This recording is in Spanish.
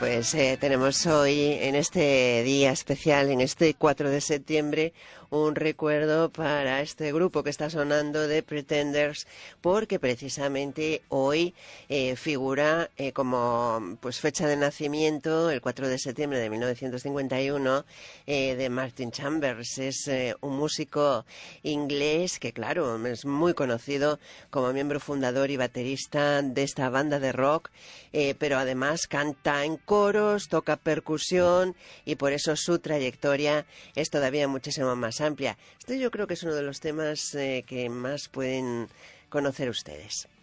Pues tenemos hoy, en este día especial, en este 4 de septiembre, un recuerdo para este grupo que está sonando de Pretenders, porque precisamente hoy figura como pues fecha de nacimiento, el 4 de septiembre de 1951, de Martin Chambers. Es un músico inglés que, claro, es muy conocido como miembro fundador y baterista de esta banda de rock, pero además canta en coros, toca percusión y por eso su trayectoria es todavía muchísimo más amplia. Este yo creo que es uno de los temas que más pueden conocer ustedes.